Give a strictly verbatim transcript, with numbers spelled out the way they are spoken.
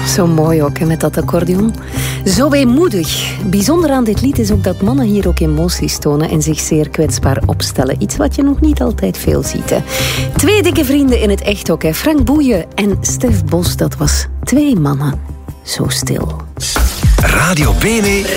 Zo mooi ook, hè, met dat accordeon. Zo weemoedig. Bijzonder aan dit lied is ook dat mannen hier ook emoties tonen en zich zeer kwetsbaar opstellen. Iets wat je nog niet altijd veel ziet. Hè. Twee dikke vrienden in het echt ook. Hè. Frank Boeien en Stef Bos, dat was twee mannen. Zo stil. Radio Bene.